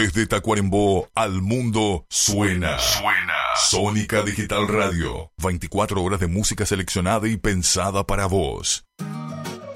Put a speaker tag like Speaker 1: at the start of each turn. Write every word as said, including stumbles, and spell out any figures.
Speaker 1: Desde Tacuarembó al mundo suena. Suena. Sónica Digital Radio. veinticuatro horas de música seleccionada y pensada para vos.